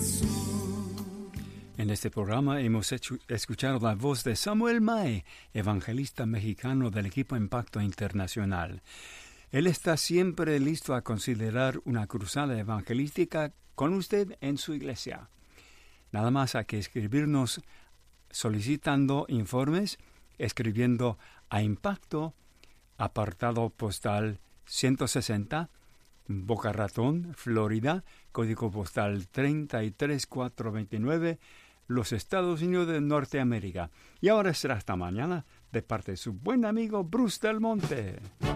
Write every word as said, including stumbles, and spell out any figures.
En este programa hemos hecho, escuchado la voz de Samuel Mae, evangelista mexicano del equipo Impacto Internacional. Él está siempre listo a considerar una cruzada evangelística con usted en su iglesia. Nada más hay que escribirnos solicitando informes, escribiendo a Impacto, apartado postal ciento sesenta, Boca Ratón, Florida, código postal treinta y tres mil cuatrocientos veintinueve, los Estados Unidos de Norteamérica. Y ahora será hasta mañana, de parte de su buen amigo Bruce Del Monte.